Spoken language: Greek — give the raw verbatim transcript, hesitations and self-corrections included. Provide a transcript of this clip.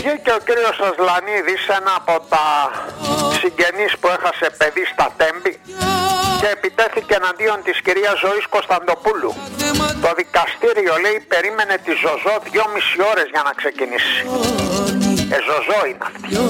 Βγήκε ο κύριος Ασλανίδης, ένα από τα συγγενείς που έχασε παιδί στα Τέμπη, και επιτέθηκε εναντίον της κυρίας Ζωής Κωνσταντοπούλου. Το δικαστήριο, λέει, περίμενε τη Ζωζό δυόμιση ώρες για να ξεκινήσει. Ε, Ζωζό είναι αυτή.